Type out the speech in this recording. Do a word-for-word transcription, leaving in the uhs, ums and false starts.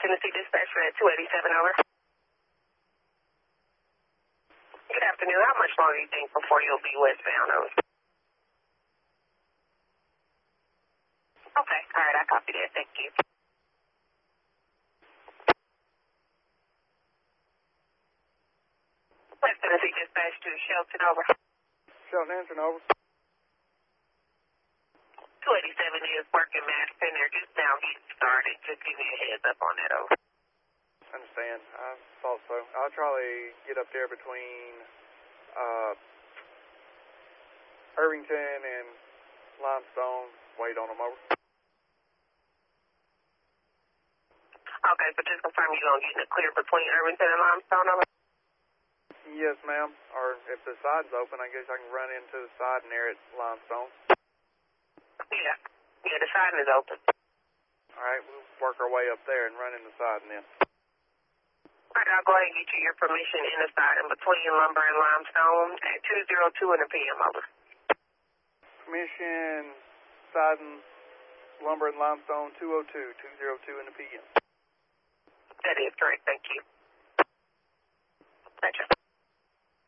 Tennessee Dispatch for two eighty-seven, over. Good afternoon. How much longer do you think before you'll be westbound, over? Okay. All right. I copy that. Thank you. West Tennessee Dispatch to Shelton, over. Shelton Hanson, over. two eighty-seven is working Madison. They're just now getting started. Just give me a heads up on that, over. Understand. I thought so. I'll probably get up there between uh, Irvington and Limestone. Wait on them, over. Okay, but just confirm you're going to get in the clear between Irvington and Limestone, over? Yes, ma'am. Or if the side's open, I guess I can run into the side near it, Limestone. Yeah. Yeah, the siding is open. All right, we'll work our way up there and run in the siding then. All right, I'll go ahead and get you your permission in the siding between Lumber and Limestone at two oh two in the P M, over. Permission, siding, Lumber and Limestone, two oh two, two oh two in the P M. That is correct. Thank you. Gotcha.